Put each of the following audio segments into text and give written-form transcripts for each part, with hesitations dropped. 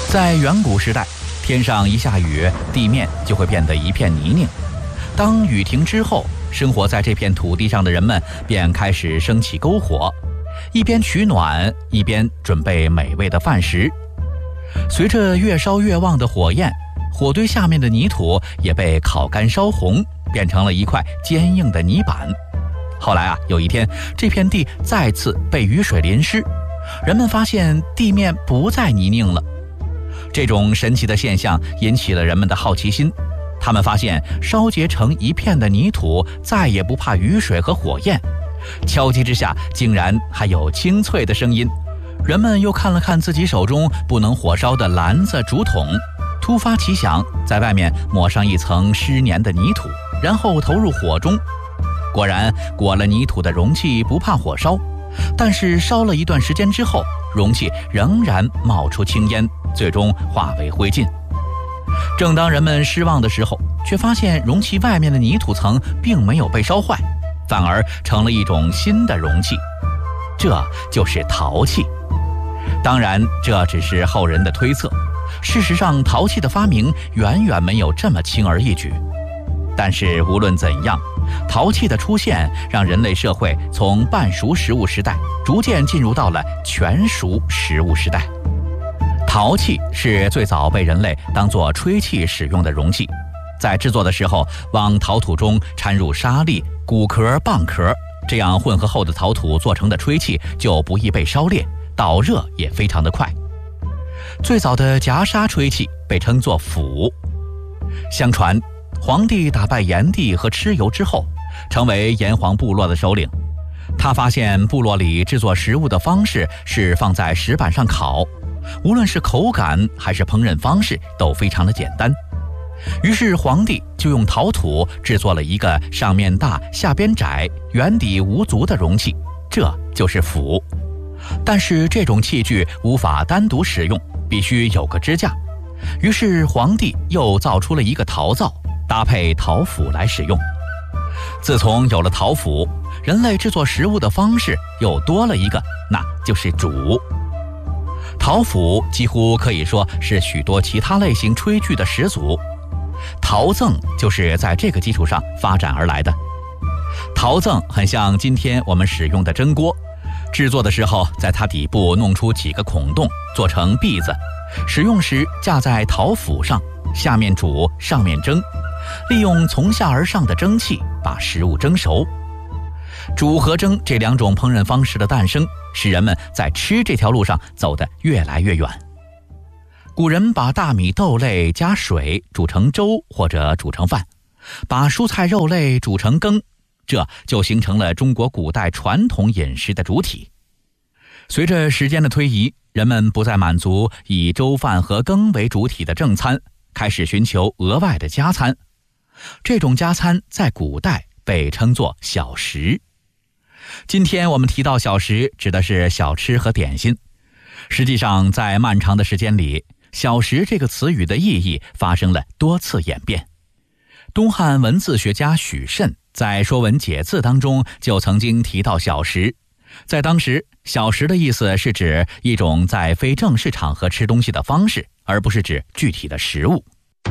在远古时代，天上一下雨，地面就会变得一片泥泞。当雨停之后，生活在这片土地上的人们便开始升起篝火，一边取暖，一边准备美味的饭食。随着越烧越旺的火焰，火堆下面的泥土也被烤干烧红，变成了一块坚硬的泥板。后来有一天，这片地再次被雨水淋湿，人们发现地面不再泥泞了。这种神奇的现象引起了人们的好奇心，他们发现烧结成一片的泥土再也不怕雨水和火焰，敲击之下竟然还有清脆的声音。人们又看了看自己手中不能火烧的篮子、竹筒，突发奇想，在外面抹上一层湿黏的泥土，然后投入火中。果然，裹了泥土的容器不怕火烧，但是烧了一段时间之后，容器仍然冒出青烟，最终化为灰烬。正当人们失望的时候，却发现容器外面的泥土层并没有被烧坏，反而成了一种新的容器，这就是陶器。当然，这只是后人的推测，事实上陶器的发明远远没有这么轻而易举。但是无论怎样，陶器的出现让人类社会从半熟食物时代逐渐进入到了全熟食物时代。陶器是最早被人类当作吹气使用的容器，在制作的时候往陶土中掺入沙粒、骨壳、蚌壳，这样混合后的陶土做成的吹气就不易被烧裂，导热也非常的快。最早的夹沙吹气被称作釜。相传黄帝打败炎帝和蚩尤之后，成为炎黄部落的首领。他发现部落里制作食物的方式是放在石板上烤，无论是口感还是烹饪方式都非常的简单。于是黄帝就用陶土制作了一个上面大下边窄、圆底无足的容器，这就是釜。但是这种器具无法单独使用，必须有个支架。于是黄帝又造出了一个陶灶，搭配陶釜来使用。自从有了陶釜，人类制作食物的方式又多了一个，那就是煮。陶釜几乎可以说是许多其他类型炊具的始祖，陶甑就是在这个基础上发展而来的。陶甑很像今天我们使用的蒸锅，制作的时候在它底部弄出几个孔洞，做成篦子，使用时架在陶釜上，下面煮，上面蒸，利用从下而上的蒸汽把食物蒸熟。煮和蒸这两种烹饪方式的诞生，使人们在吃这条路上走得越来越远。古人把大米豆类加水煮成粥或者煮成饭，把蔬菜肉类煮成羹，这就形成了中国古代传统饮食的主体。随着时间的推移，人们不再满足以粥饭和羹为主体的正餐，开始寻求额外的加餐。这种加餐在古代被称作小食。今天我们提到小食，指的是小吃和点心。实际上，在漫长的时间里，小食这个词语的意义发生了多次演变。东汉文字学家许慎在《说文解字》当中就曾经提到小食。在当时，小食的意思是指一种在非正式场合吃东西的方式，而不是指具体的食物。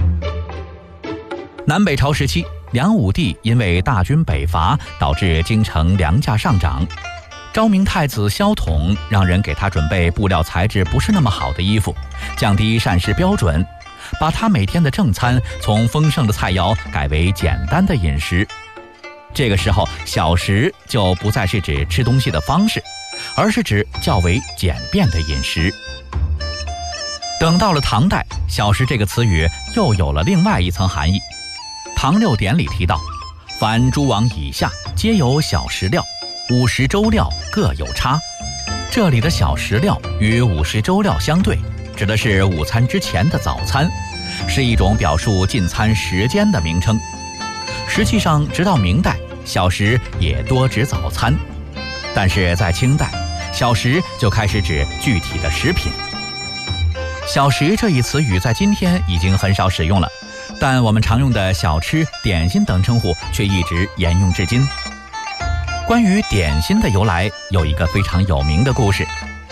南北朝时期，梁武帝因为大军北伐，导致京城粮价上涨。昭明太子萧统让人给他准备布料材质不是那么好的衣服，降低膳食标准，把他每天的正餐从丰盛的菜肴改为简单的饮食。这个时候，小食就不再是指吃东西的方式，而是指较为简便的饮食。等到了唐代，小食这个词语又有了另外一层含义。唐六典里提到，凡诸往以下皆有小食料，午时粥料各有差。这里的小食料与午时粥料相对，指的是午餐之前的早餐，是一种表述进餐时间的名称。实际上，直到明代，小食也多指早餐，但是在清代，小食就开始指具体的食品。小食这一词语在今天已经很少使用了，但我们常用的小吃、点心等称呼却一直沿用至今。关于点心的由来，有一个非常有名的故事。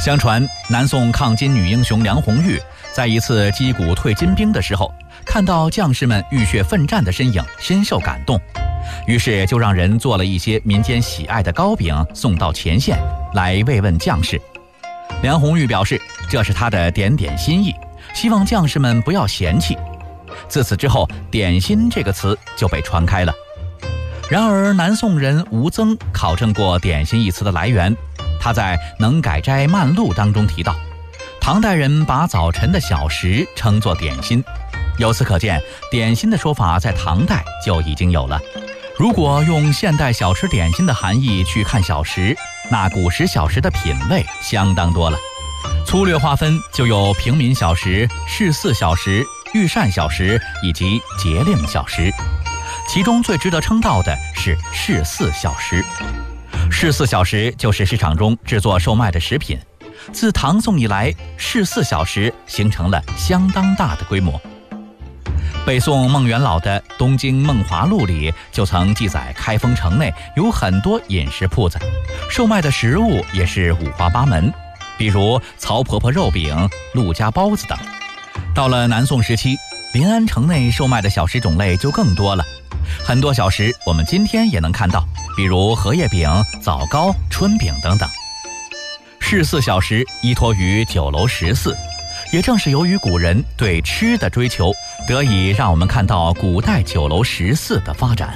相传南宋抗金女英雄梁红玉在一次击鼓退金兵的时候，看到将士们浴血奋战的身影，深受感动，于是就让人做了一些民间喜爱的糕饼送到前线来慰问将士。梁红玉表示这是她的点点心意，希望将士们不要嫌弃。自此之后，点心这个词就被传开了。然而南宋人吴曾考证过点心一词的来源，他在《能改斋漫录》当中提到，唐代人把早晨的小食称作点心，由此可见点心的说法在唐代就已经有了。如果用现代小吃点心的含义去看小食，那古时小食的品类相当多了。粗略划分就有平民小食、市肆小食、御膳小食以及节令小食，其中最值得称道的是市肆小食。市肆小食就是市场中制作售卖的食品，自唐宋以来，市肆小食形成了相当大的规模。北宋孟元老的《东京梦华录》里就曾记载，开封城内有很多饮食铺子，售卖的食物也是五花八门，比如曹婆婆肉饼、陆家包子等。到了南宋时期，临安城内售卖的小食种类就更多了，很多小食我们今天也能看到，比如荷叶饼、枣糕、春饼等等。市肆小食依托于酒楼食肆，也正是由于古人对吃的追求，得以让我们看到古代酒楼食肆的发展。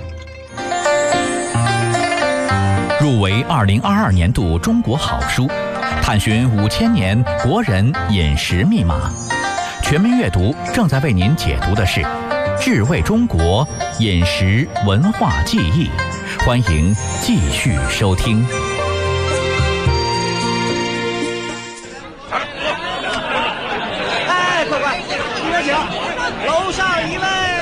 入围2022年度中国好书，探寻5000年国人饮食密码。全民阅读正在为您解读的是《智慧中国饮食文化记忆》，欢迎继续收听。 哎，快快，里面请，楼上一位。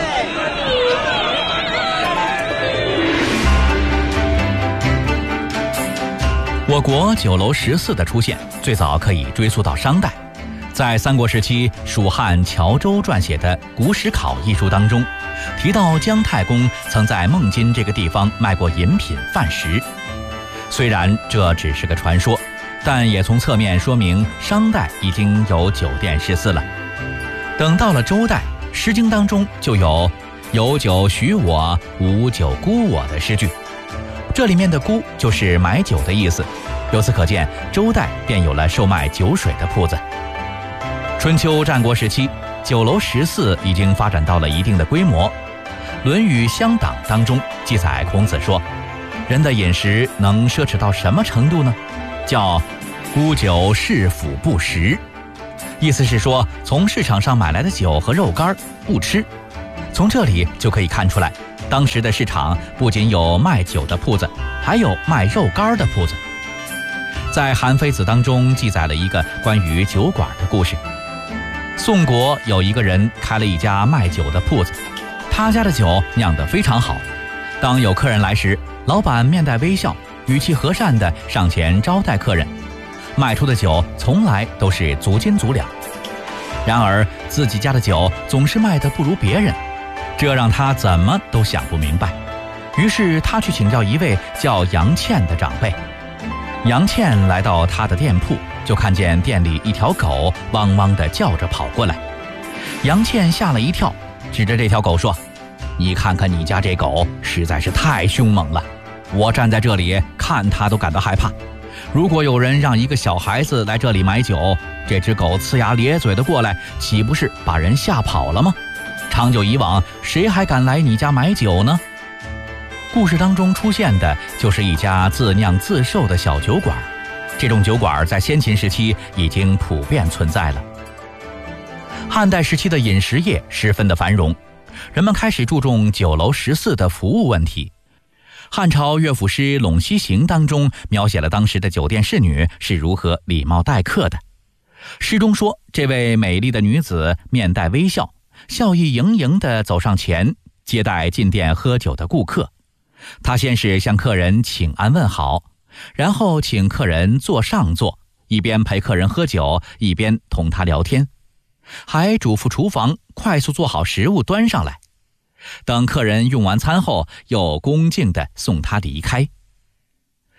我国酒楼食肆的出现，最早可以追溯到商代。在三国时期，蜀汉乔周撰写的《古史考》一书当中，提到姜太公曾在孟津这个地方卖过饮品饭食。虽然这只是个传说，但也从侧面说明商代已经有酒店食肆了。等到了周代，《诗经》当中就有“有酒许我，无酒沽我”的诗句，这里面的沽就是买酒的意思。由此可见，周代便有了售卖酒水的铺子。春秋战国时期，酒楼食肆已经发展到了一定的规模。《论语乡党》当中记载，孔子说，人的饮食能奢侈到什么程度呢？叫沽酒市府不食，意思是说从市场上买来的酒和肉干不吃。从这里就可以看出来，当时的市场不仅有卖酒的铺子，还有卖肉干的铺子。在《韩非子》当中记载了一个关于酒馆的故事。宋国有一个人开了一家卖酒的铺子，他家的酒酿得非常好。当有客人来时，老板面带微笑，语气和善地上前招待客人，卖出的酒从来都是足斤足两。然而自己家的酒总是卖得不如别人，这让他怎么都想不明白。于是他去请教一位叫杨倩的长辈。杨倩来到他的店铺，就看见店里一条狗汪汪地叫着跑过来。杨倩吓了一跳，指着这条狗说，你看看你家这狗实在是太凶猛了，我站在这里看它都感到害怕。如果有人让一个小孩子来这里买酒，这只狗呲牙咧嘴的过来，岂不是把人吓跑了吗？长久以往，谁还敢来你家买酒呢？故事当中出现的就是一家自酿自售的小酒馆，这种酒馆在先秦时期已经普遍存在了。汉代时期的饮食业十分的繁荣，人们开始注重酒楼食肆的服务问题。汉朝乐府诗《陇西行》当中描写了当时的酒店侍女是如何礼貌待客的。诗中说，这位美丽的女子面带微笑，笑意盈盈地走上前接待进店喝酒的顾客。她先是向客人请安问好，然后请客人坐上座，一边陪客人喝酒，一边同他聊天，还嘱咐厨房快速做好食物端上来。等客人用完餐后，又恭敬地送他离开。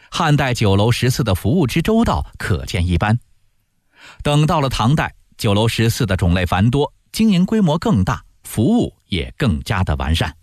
汉代酒楼食肆的服务之周到可见一斑。等到了唐代，酒楼食肆的种类繁多，经营规模更大，服务也更加的完善。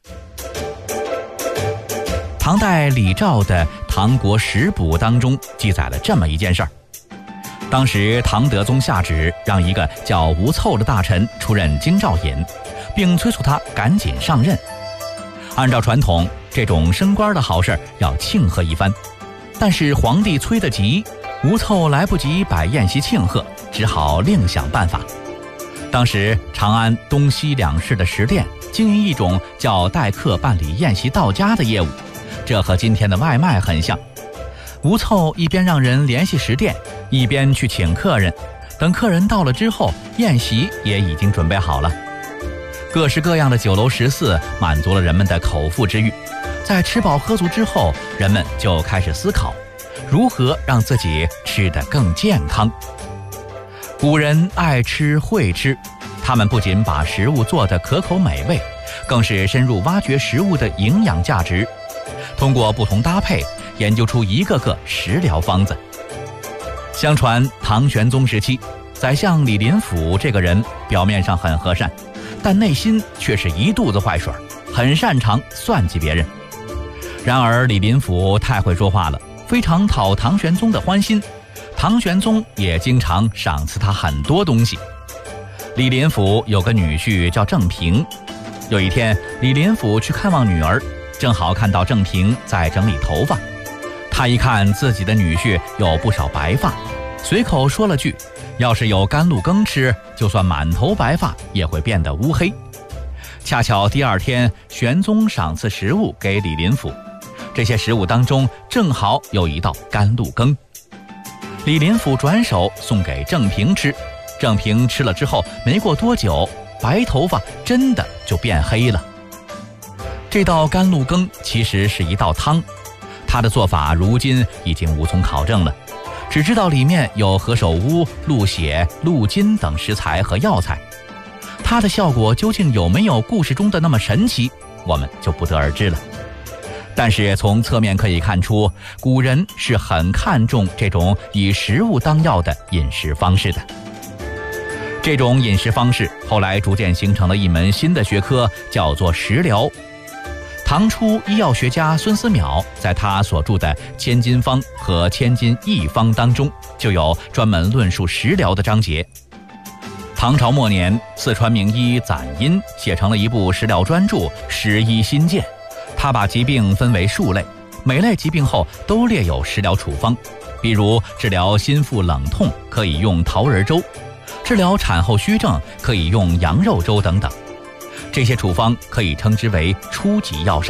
唐代李肇的《唐国食补》当中记载了这么一件事儿。当时唐德宗下旨让一个叫吴凑的大臣出任京兆尹，并催促他赶紧上任。按照传统，这种升官的好事要庆贺一番，但是皇帝催得急，吴凑来不及摆宴席庆贺，只好另想办法。当时长安东西两市的食店经营一种叫代客办理宴席到家的业务，这和今天的外卖很像。吴凑一边让人联系食店，一边去请客人，等客人到了之后，宴席也已经准备好了。各式各样的酒楼食肆满足了人们的口腹之欲，在吃饱喝足之后，人们就开始思考如何让自己吃得更健康。古人爱吃会吃，他们不仅把食物做得可口美味，更是深入挖掘食物的营养价值，通过不同搭配研究出一个个食疗方子。相传唐玄宗时期，宰相李林甫这个人表面上很和善，但内心却是一肚子坏水，很擅长算计别人。然而李林甫太会说话了，非常讨唐玄宗的欢心，唐玄宗也经常赏赐他很多东西。李林甫有个女婿叫郑平，有一天李林甫去看望女儿，正好看到郑平在整理头发。他一看自己的女婿有不少白发，随口说了句，要是有甘露羹吃，就算满头白发也会变得乌黑。恰巧第二天玄宗赏赐食物给李林甫，这些食物当中正好有一道甘露羹。李林甫转手送给郑平吃，郑平吃了之后，没过多久，白头发真的就变黑了。这道甘露羹其实是一道汤，它的做法如今已经无从考证了，只知道里面有何首乌、鹿血、鹿筋等食材和药材。它的效果究竟有没有故事中的那么神奇，我们就不得而知了。但是从侧面可以看出，古人是很看重这种以食物当药的饮食方式的。这种饮食方式后来逐渐形成了一门新的学科，叫做食疗。唐初医药学家孙思邈在他所著的《千金方》和《千金一方》当中就有专门论述食疗的章节。唐朝末年，四川名医攒因写成了一部食疗专著《食医新鉴》，他把疾病分为数类，每类疾病后都列有食疗处方，比如治疗心腹冷痛可以用桃仁粥，治疗产后虚症可以用羊肉粥等等。这些处方可以称之为初级药膳。